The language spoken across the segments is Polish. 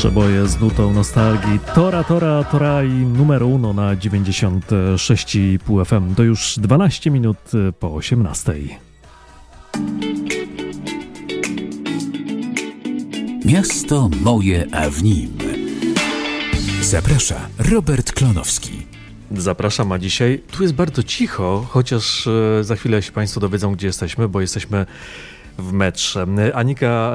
Przeboje z nutą nostalgii. Tora i numer uno na 96,5 FM. To już 12 minut po 18. Miasto moje, a w nim. Zaprasza Robert Klonowski. Zapraszam, a dzisiaj tu jest bardzo cicho, chociaż za chwilę się Państwo dowiedzą, gdzie jesteśmy, bo jesteśmy w metrze. Anika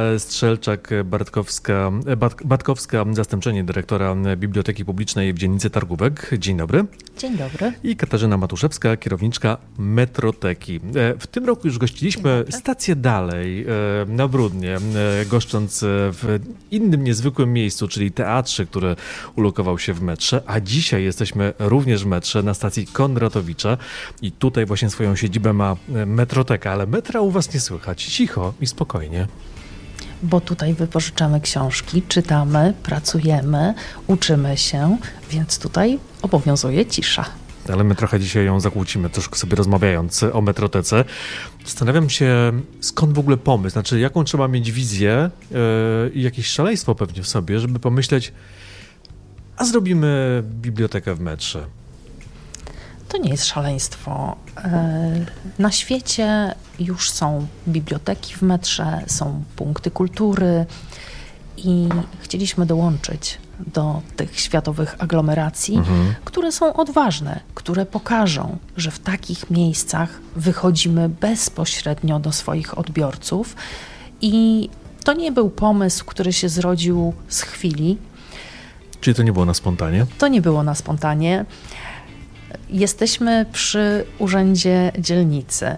Strzelczak-Batkowska, zastępczyni dyrektora Biblioteki Publicznej w dzielnicy Targówek. Dzień dobry. Dzień dobry. I Katarzyna Matuszewska, kierowniczka Metroteki. W tym roku już gościliśmy stację dalej na Bródnie, goszcząc w innym niezwykłym miejscu, czyli teatrze, który ulokował się w metrze, a dzisiaj jesteśmy również w metrze na stacji Konratowicza i tutaj właśnie swoją siedzibę ma Metroteka, ale metra u was nie słychać. Cicho i spokojnie. Bo tutaj wypożyczamy książki, czytamy, pracujemy, uczymy się, więc tutaj obowiązuje cisza. Ale my trochę dzisiaj ją zakłócimy, troszkę sobie rozmawiając o Metrotece. Zastanawiam się, skąd w ogóle pomysł, znaczy jaką trzeba mieć wizję i jakieś szaleństwo pewnie w sobie, żeby pomyśleć, a zrobimy bibliotekę w metrze. To nie jest szaleństwo. Na świecie już są biblioteki w metrze, są punkty kultury i chcieliśmy dołączyć do tych światowych aglomeracji, które są odważne, które pokażą, że w takich miejscach wychodzimy bezpośrednio do swoich odbiorców i to nie był pomysł, który się zrodził z chwili. Czyli to nie było na spontanie? To nie było na spontanie. Jesteśmy przy Urzędzie Dzielnicy.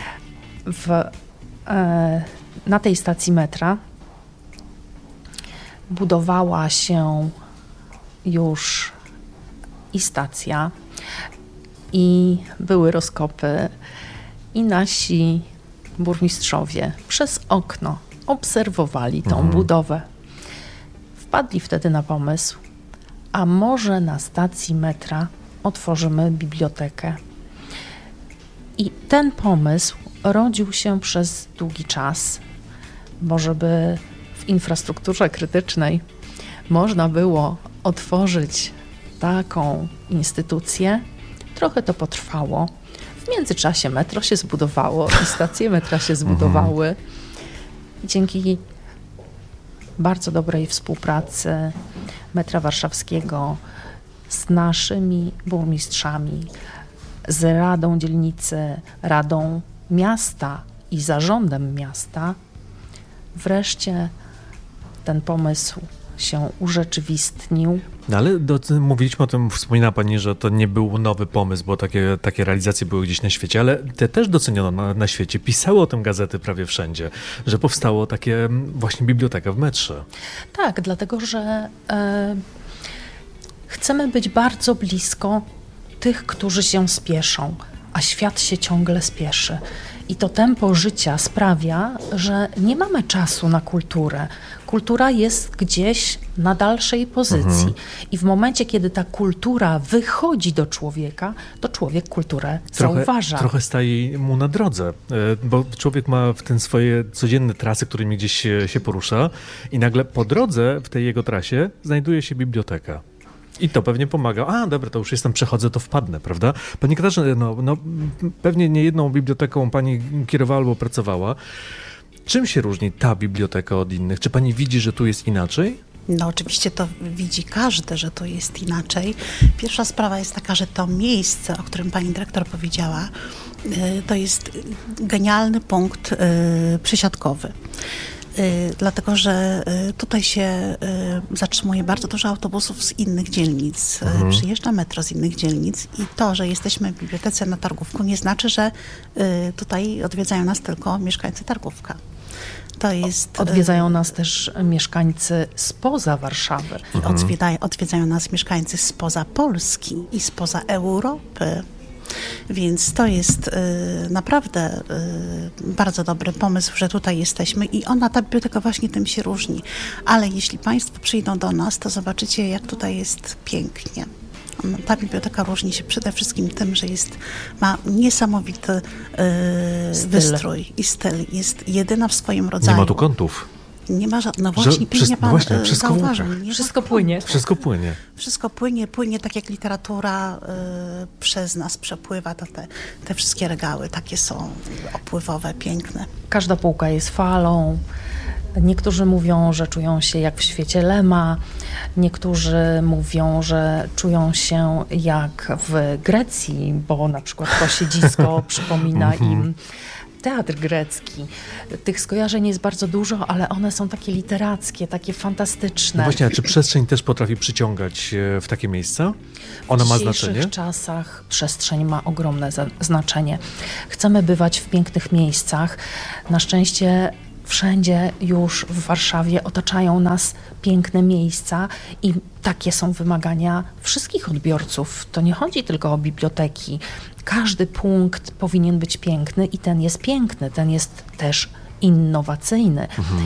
Na tej stacji metra budowała się już i stacja, i były rozkopy, i nasi burmistrzowie przez okno obserwowali tą budowę. Wpadli wtedy na pomysł, a może na stacji metra otworzymy bibliotekę. I ten pomysł rodził się przez długi czas, bo żeby w infrastrukturze krytycznej można było otworzyć taką instytucję, trochę to potrwało. W międzyczasie metro się zbudowało i stacje metra się zbudowały. Dzięki bardzo dobrej współpracy metra warszawskiego z naszymi burmistrzami, z Radą Dzielnicy, Radą Miasta i Zarządem Miasta, wreszcie ten pomysł się urzeczywistnił. No ale mówiliśmy o tym, wspominała Pani, że to nie był nowy pomysł, bo takie realizacje były gdzieś na świecie, ale te też doceniono na świecie. Pisały o tym gazety prawie wszędzie, że powstało takie właśnie biblioteka w metrze. Tak, dlatego że chcemy być bardzo blisko tych, którzy się spieszą, a świat się ciągle spieszy. I to tempo życia sprawia, że nie mamy czasu na kulturę. Kultura jest gdzieś na dalszej pozycji. I w momencie, kiedy ta kultura wychodzi do człowieka, to człowiek kulturę zauważa. Trochę staje mu na drodze, bo człowiek ma w tym swoje codzienne trasy, którymi gdzieś się porusza i nagle po drodze w tej jego trasie znajduje się biblioteka. I to pewnie pomaga. A, dobra, to już jestem, przechodzę, to wpadnę, prawda? Pani Katarzyna, pewnie nie jedną biblioteką pani kierowała albo pracowała. Czym się różni ta biblioteka od innych? Czy pani widzi, że tu jest inaczej? No oczywiście to widzi każdy, że to jest inaczej. Pierwsza sprawa jest taka, że to miejsce, o którym pani dyrektor powiedziała, to jest genialny punkt przesiadkowy. Dlatego, że tutaj się zatrzymuje bardzo dużo autobusów z innych dzielnic. Przyjeżdża metro z innych dzielnic i to, że jesteśmy w bibliotece na Targówku, nie znaczy, że tutaj odwiedzają nas tylko mieszkańcy Targówka. To jest... Odwiedzają nas też mieszkańcy spoza Warszawy. I odwiedzają nas mieszkańcy spoza Polski i spoza Europy. Więc to jest naprawdę bardzo dobry pomysł, że tutaj jesteśmy i ta biblioteka właśnie tym się różni. Ale jeśli Państwo przyjdą do nas, to zobaczycie, jak tutaj jest pięknie. Ta biblioteka różni się przede wszystkim tym, że ma niesamowity wystrój i styl. Jest jedyna w swoim rodzaju. Nie ma tu kątów. Nie ma no właśnie, pięknie pan wszystko zauważył. Wszystko płynie. Wszystko płynie. Wszystko płynie tak jak literatura przez nas przepływa, to te wszystkie regały takie są opływowe, piękne. Każda półka jest falą. Niektórzy mówią, że czują się jak w świecie Lema. Niektórzy mówią, że czują się jak w Grecji, bo na przykład to siedzisko przypomina im teatr grecki. Tych skojarzeń jest bardzo dużo, ale one są takie literackie, takie fantastyczne. No właśnie, a czy przestrzeń też potrafi przyciągać w takie miejsca? Ona ma znaczenie? W dzisiejszych czasach przestrzeń ma ogromne znaczenie. Chcemy bywać w pięknych miejscach. Na szczęście wszędzie już w Warszawie otaczają nas piękne miejsca i takie są wymagania wszystkich odbiorców. To nie chodzi tylko o biblioteki. Każdy punkt powinien być piękny i ten jest piękny, ten jest też innowacyjny.